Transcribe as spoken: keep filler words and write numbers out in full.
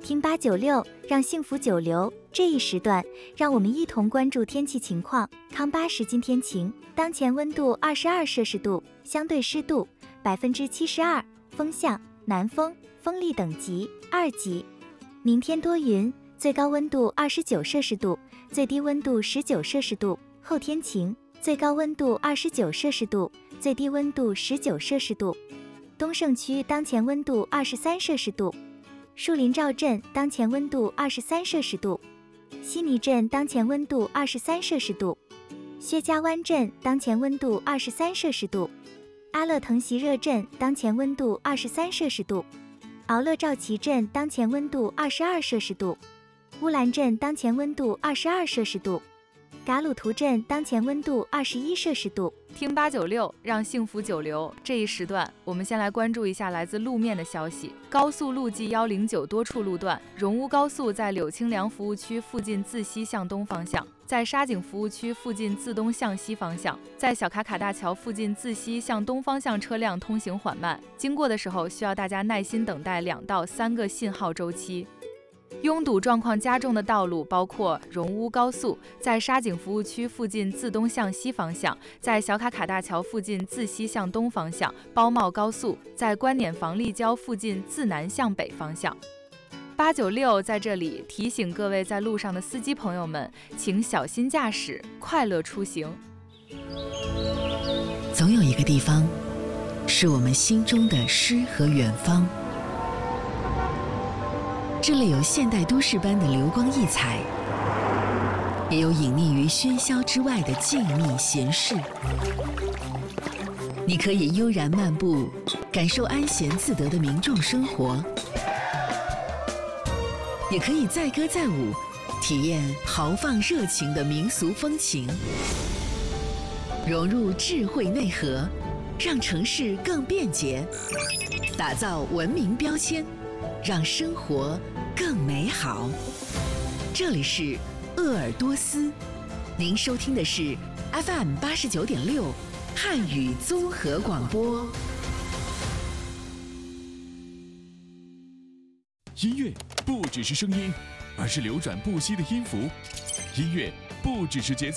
听八九六，让幸福久留。这一时段，让我们一同关注天气情况。康巴时今天晴，当前温度二十二摄氏度，相对湿度百分之七十二，风向南风，风力等级二级。明天多云，最高温度二十九摄氏度，最低温度十九摄氏度。后天晴，最高温度二十九摄氏度，最低温度十九摄氏度。东胜区当前温度二十三摄氏度。树林赵镇当前温度二十三摄氏度，悉尼镇当前温度二十三摄氏度，薛家湾镇当前温度二十三摄氏度，阿勒腾席热镇当前温度二十三摄氏度，敖勒赵旗镇当前温度二十二摄氏度，乌兰镇当前温度二十二摄氏度，嘎鲁图镇当前温度二十一摄氏度。 听八九六，让幸福久留。这一时段，我们先来关注一下来自路面的消息。高速路 G 一零九多处路段，荣乌高速在柳清凉服务区附近自西向东方向，在沙井服务区附近自东向西方向，在小卡卡大桥附近自西向东方向车辆通行缓慢，经过的时候需要大家耐心等待两到三个信号周期。拥堵状况加重的道路包括荣乌高速在沙井服务区附近自东向西方向，在小卡卡大桥附近自西向东方向；包茂高速在观碾房立交附近自南向北方向。八九六在这里提醒各位在路上的司机朋友们，请小心驾驶，快乐出行。 总有一个地方，是我们心中的诗和远方。这里有现代都市般的流光溢彩，也有隐匿于喧嚣之外的静谧闲适。你可以悠然漫步，感受安闲自得的民众生活；也可以载歌载舞，体验豪放热情的民俗风情。融入智慧内核，让城市更便捷，打造文明标签，让生活更美好。这里是鄂尔多斯，您收听的是 F M 八十九点六汉语综合广播。 音乐不只是声音，而是流转不息的音符；音乐不只是节奏，